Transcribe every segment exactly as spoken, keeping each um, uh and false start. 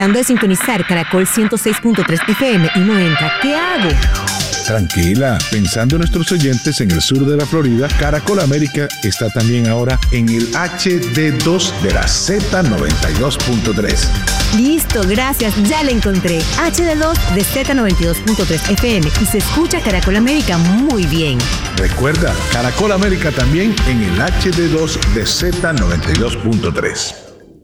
Ando de sintonizar Caracol ciento seis punto tres F M y no entra. ¿Qué hago? Tranquila, pensando en nuestros oyentes en el sur de la Florida, Caracol América está también ahora en el H D dos de la Z noventa y dos punto tres. Listo, gracias, ya la encontré. H D dos de Z noventa y dos punto tres F M y se escucha Caracol América muy bien. Recuerda, Caracol América también en el H D dos de Z noventa y dos punto tres.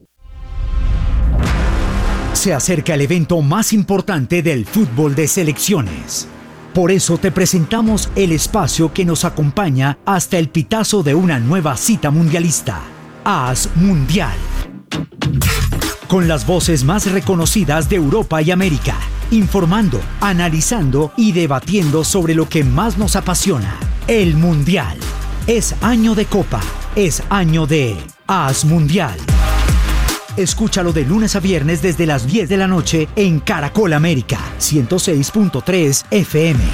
Se acerca el evento más importante del fútbol de selecciones. Por eso te presentamos el espacio que nos acompaña hasta el pitazo de una nueva cita mundialista. AS Mundial. Con las voces más reconocidas de Europa y América, informando, analizando y debatiendo sobre lo que más nos apasiona, el Mundial. Es año de Copa, es año de AS Mundial. Escúchalo de lunes a viernes desde las diez de la noche en Caracol América, ciento seis punto tres F M.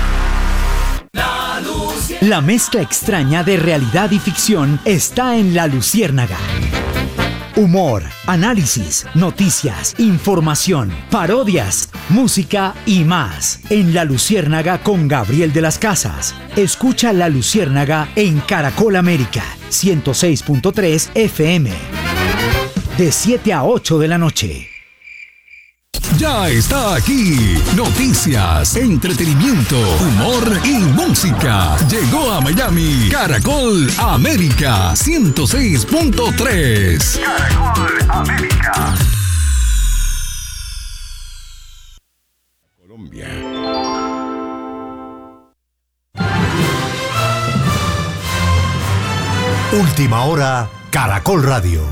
La, la mezcla extraña de realidad y ficción está en La Luciérnaga. Humor, análisis, noticias, información, parodias, música y más. En La Luciérnaga con Gabriel de las Casas. Escucha La Luciérnaga en Caracol América, ciento seis punto tres F M. De siete a ocho de la noche. Ya está aquí. Noticias, entretenimiento, humor y música. Llegó a Miami Caracol América ciento seis punto tres. Caracol América. Colombia. Última hora, Caracol Radio.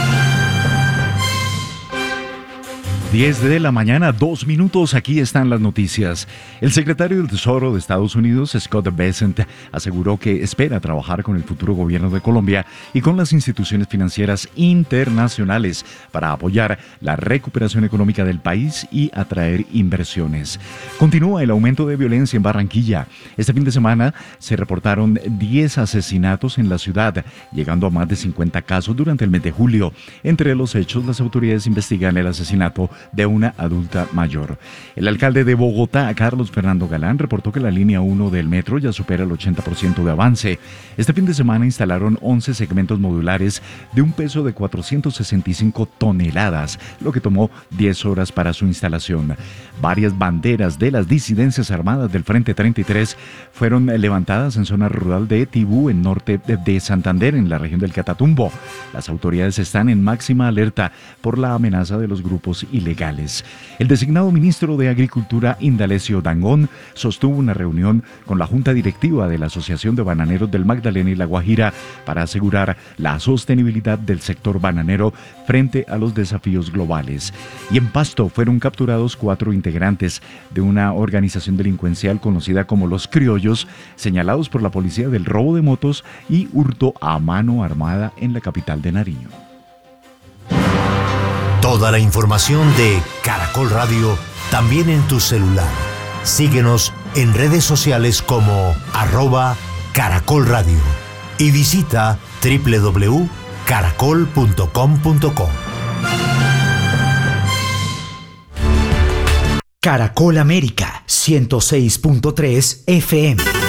diez de la mañana, dos minutos, aquí están las noticias. El secretario del Tesoro de Estados Unidos, Scott Bessent, aseguró que espera trabajar con el futuro gobierno de Colombia y con las instituciones financieras internacionales para apoyar la recuperación económica del país y atraer inversiones. Continúa el aumento de violencia en Barranquilla. Este fin de semana se reportaron diez asesinatos en la ciudad, llegando a más de cincuenta casos durante el mes de julio. Entre los hechos, las autoridades investigan el asesinato de una adulta mayor. El alcalde de Bogotá, Carlos Fernando Galán, reportó que la línea uno del metro ya supera el ochenta por ciento de avance. Este fin de semana instalaron once segmentos modulares de un peso de cuatrocientas sesenta y cinco toneladas, lo que tomó diez horas para su instalación. Varias banderas de las disidencias armadas del Frente treinta y tres fueron levantadas en zona rural de Tibú, en norte de Santander, en la región del Catatumbo. Las autoridades están en máxima alerta por la amenaza de los grupos ilegales. El designado ministro de Agricultura, Indalecio Dangond, sostuvo una reunión con la Junta Directiva de la Asociación de Bananeros del Magdalena y La Guajira para asegurar la sostenibilidad del sector bananero frente a los desafíos globales. Y en Pasto fueron capturados cuatro integrantes de una organización delincuencial conocida como Los Criollos, señalados por la policía del robo de motos y hurto a mano armada en la capital de Nariño. Toda la información de Caracol Radio también en tu celular. Síguenos en redes sociales como arroba Caracol Radio y visita doble u doble u doble u punto caracol punto com punto co. Caracol América ciento seis punto tres F M.